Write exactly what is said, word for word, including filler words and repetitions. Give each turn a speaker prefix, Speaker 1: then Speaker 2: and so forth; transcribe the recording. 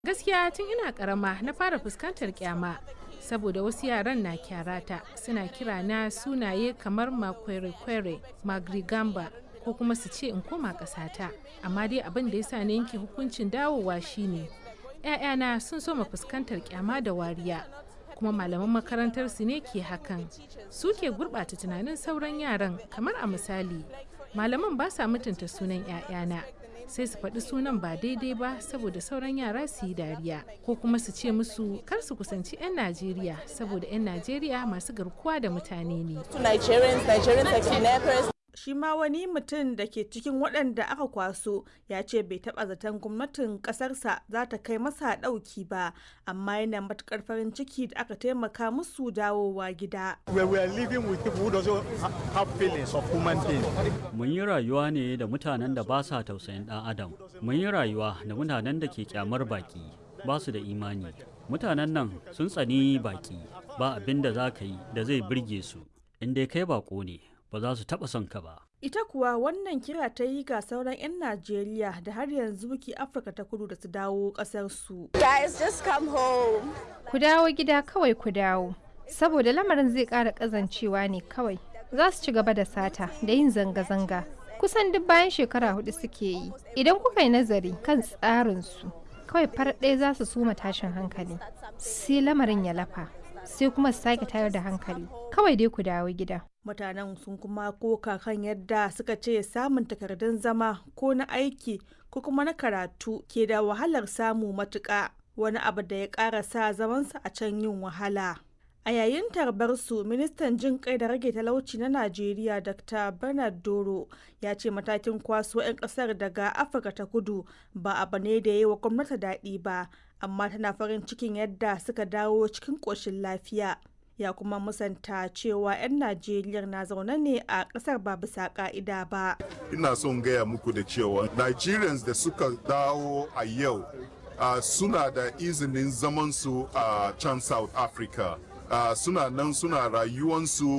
Speaker 1: Gaskiya tun ina karama na fara fuskantar kyama saboda wasu yaran na kyarata suna kira na sunaye kamar makwerekwere, magrigamba ko kuma su ce in koma ƙasata. Amma dai abin da ya sa na yanke hukuncin dawowa shine ‘ya'yana sun soma fuskantar kyama da wariya, kuma malaman makarantar su ne ke hakan. Su ke gurɓata tunanin sauran yaran. Kamar a misali, malaman ba sa mutunta sunan ‘ya'yana, sai su faɗi sunan ba daidai ba saboda sauran yara su yi dariya, ko kuma su ce musu kar su kusanci 'yan Najeriya saboda 'yan Najeriya masu garkuwa da mutane ne.
Speaker 2: Shi ma wani mutum da ke cikin waɗanda aka kwaso ya ce bai taɓa zaton gwamnatin ƙasarsa za ta kai masa ɗauki ba, amma yana matuƙar farin ciki da aka taimaka musu dawowa gida.
Speaker 3: Mun yi rayuwa ne da mutanen da ba sa tausayin ɗan adam. Mun yi rayuwa da mutanen da ke kyamar baki, ba su da imani. Mutanen nan sun tsani baki, ba abin da za ka yi da zai birge su. In dai kai bako ne, ba za su taɓa son ka ba.
Speaker 2: Ita kuwa wannan kira ta yi ga sauran 'yan Najeriya da har yanzu ke Afirka ta Kudu da su dawo ƙasarsu.
Speaker 4: Guys, just come home.
Speaker 5: Ku dawo gida kawai ku dawo, saboda lamarin zai ƙara ƙazancewa ne kawai. Za su ci gaba da sata da yin zanga-zanga. Kusan duk bayan shekara hudu suke yi. Idan kuka yi nazari kan tsarinsu, kawai farar ɗaya za su suma tashin hankali. Sai lamarin ya lafa, sai kuma su sake tayar da hankali. Kawai dai ku dawo gida.
Speaker 2: Mutanen sun kuma koka kan yadda suka ce samun takardun zama ko na aiki ko kuma na karatu ke da wahalar samu matuƙa, wani abu da ya ƙara sa zamansa a can yin wahala. A yayin tarbarsu, ministan jin kai da rage talauci na Najeriya Doctor Bernard Doro ya ce matakin kwaso 'yan ƙasar daga Afirka ta Kudu ba abu ne da ya yi wa gwamnati daɗi ba, amma tana farin cikin yadda suka dawo cikin ƙoshin lafiya. Ya kuma musanta cewa 'yan Najeriya na zaune ne a ƙasar ba bisa ƙa'ida ba.
Speaker 6: Ina son gaya muku da cewa Nigerians da suka dawo a yau uh, suna da izinin zamansu a uh, can South Africa. Uh, suna nan suna rayuwansu